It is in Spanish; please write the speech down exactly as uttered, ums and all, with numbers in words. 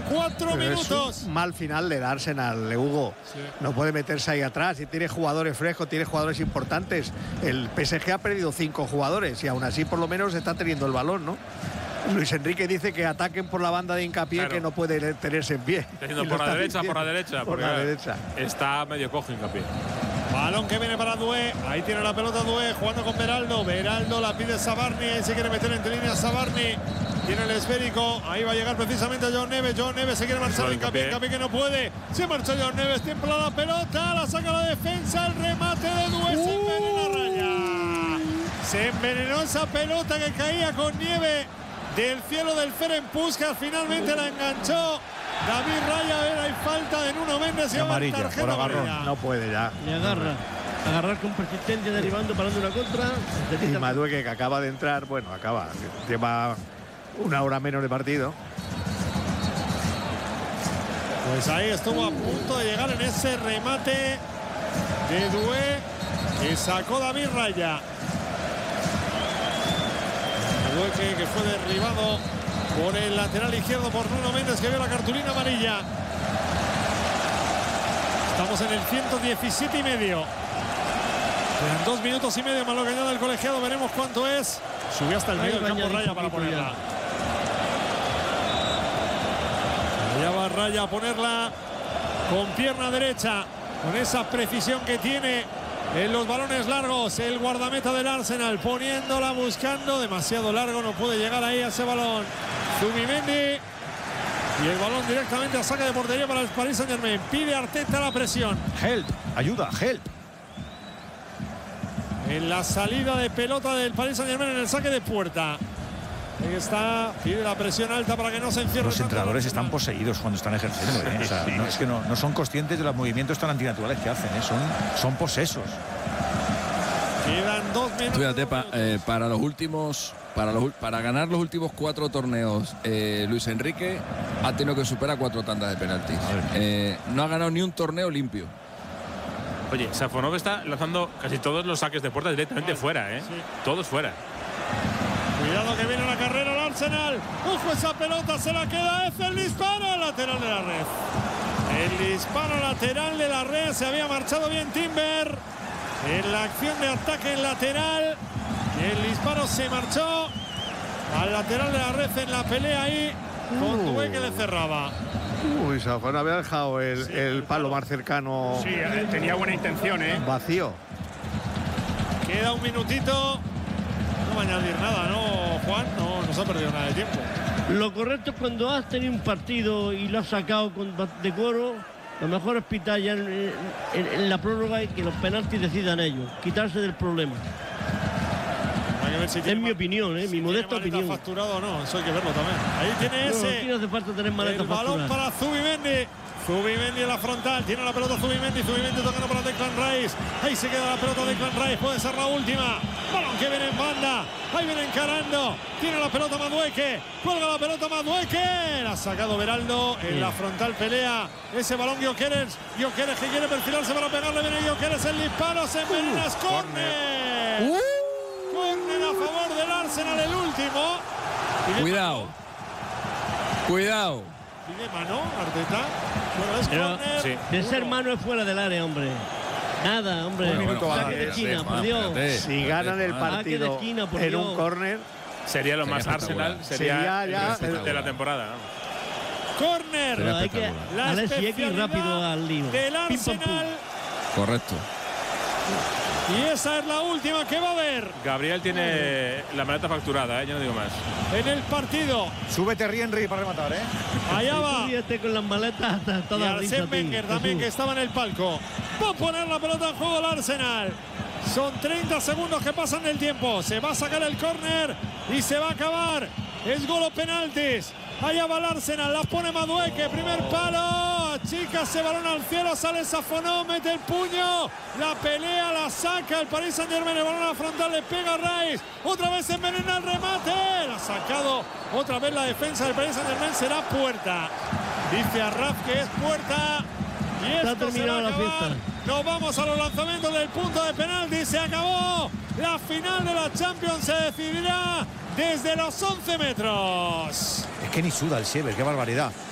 cuatro Pero minutos. es un mal final del Arsenal, Hugo. Sí. No puede meterse ahí atrás. Y tiene jugadores frescos, tiene jugadores importantes. El P S G ha perdido cinco jugadores y aún así por lo menos está teniendo el balón, ¿no? Luis Enrique dice que ataquen por la banda de Hincapié, claro, que no puede tenerse en pie. Por, por la derecha, por la derecha, por la derecha. Está medio cojo Hincapié. Balón que viene para Doué. Ahí tiene la pelota Doué jugando con Beraldo. Beraldo la pide Sabarni. Ahí se quiere meter entre líneas Sabarni. Tiene el esférico. Ahí va a llegar precisamente a John Neves. John Neves se quiere marchar. Hincapié, Hincapié que no puede. Se marchó John Neves. Templa la pelota. La saca la defensa. El remate de Doué. Se envenena Raya. Se envenenó esa pelota que caía con nieve del cielo del Ferencváros. Finalmente la enganchó David Raya. A ver, hay falta de Nuno Méndez y amarilla, por agarrón. No puede ya. Le agarra. Agarrar con persistencia, derivando, parando una contra. Y Madueque, que acaba de entrar, bueno, acaba, lleva una hora menos de partido. Pues ahí estuvo a punto de llegar en ese remate de Doué que sacó David Raya. Madueque, que fue derribado por el lateral izquierdo por Nuno Méndez, que vio la cartulina amarilla. Estamos en el ciento diecisiete y medio. Quedan dos minutos y medio más lo que añade el colegiado. Veremos cuánto es. Subió hasta el medio del campo Raya para ponerla. Allá va Raya a ponerla con pierna derecha, con esa precisión que tiene en los balones largos. El guardameta del Arsenal poniéndola, buscando. Demasiado largo, no puede llegar ahí a ese balón Zubimendi. Y el balón directamente a saque de portería para el Paris Saint-Germain. Pide Arteta la presión. Help, ayuda, help. En la salida de pelota del Paris Saint-Germain en el saque de puerta. Ahí está, pide la presión alta para que no se encierre. Los entrenadores están poseídos cuando están ejerciendo, ¿eh? O sea, no, es que no, no son conscientes de los movimientos tan antinaturales que hacen, ¿eh? son, son posesos. Quedan dos minutos. Fíjate, pa, eh, para los últimos, para los para ganar los últimos cuatro torneos, eh, Luis Enrique ha tenido que superar cuatro tandas de penaltis. Eh, no ha ganado ni un torneo limpio. Oye, Safonov está lanzando casi todos los saques de puerta directamente vale. fuera, ¿eh? Sí. Todos fuera. Cuidado que viene la carrera al Arsenal. Ojo, esa pelota se la queda. Es el disparo lateral de la red. El disparo lateral de la red. Se había marchado bien Timber en la acción de ataque en lateral. El disparo se marchó al lateral de la red en la pelea ahí. Con uh. Doué que le cerraba. Uy, Safón había dejado el, sí, el palo más cercano. Sí, tenía buena intención, ¿eh? Vacío. Queda un minutito. No va a añadir nada, ¿no, Juan? No, no se ha perdido nada de tiempo. Lo correcto es cuando has tenido un partido y lo has sacado con decoro, lo mejor es pitar ya en, en, en la prórroga y que los penaltis decidan ellos. Quitarse del problema. Hay que ver si es tiene mi opinión, ¿eh? si mi modesta opinión. Facturado o no, eso hay que verlo también. Ahí tiene no, ese. Aquí no hace falta tener maleta el balón facturada. para Zubimendi. Zubimendi en la frontal. Tiene la pelota Zubimendi. Zubimendi tocando para Declan Rice. Ahí se queda la pelota de Declan Rice. Puede ser la última. Balón que viene en banda. Ahí viene encarando. Tiene la pelota Madueque. Cuelga la pelota Madueque. La ha sacado Beraldo. En sí. la frontal pelea ese balón Gyökeres. Gyökeres que quiere perfilarse para pegarle. Viene Gyökeres. El disparo. Se envenena. Uh, córner. Uh. Córner a favor del Arsenal. El último. Cuidado. Mano. Cuidado. Pide mano, Arteta. Bueno, es córner. Sí. De ser mano es fuera del área, hombre. Nada, hombre. Un minuto bueno, saque de esquina, por Dios. Si ganan el partido esquina, en Dios. un córner, sería lo más Arsenal. Sería, sería ya el el de la temporada. Córner. Hay que la especialidad rápido al lío. Del Arsenal. Correcto. Y esa es la última que va a haber. Gabriel tiene la maleta facturada, ¿eh? Yo no digo más. En el partido. Súbete, Rienri, para rematar, ¿eh? Allá va. Síguete con las maletas hasta toda y Arsène Wenger también, que estaba en el palco. Va a poner la pelota en juego el Arsenal. Son treinta segundos que pasan del tiempo. Se va a sacar el córner y se va a acabar. Es gol o penaltis. Allá va el Arsenal, la pone Madueque, primer palo, chica ese balón al cielo, sale Safonov, mete el puño, la pelea, la saca el Paris Saint-Germain, el balón a la frontal, le pega a Rice, otra vez envenena el remate, la ha sacado otra vez la defensa del Paris Saint-Germain, será puerta, dice Arraf que es puerta, y esto está terminada la fiesta. Nos vamos a los lanzamientos del punto de penalti, se acabó, la final de la Champions se decidirá desde los once metros. Es que ni suda el Siever, qué barbaridad.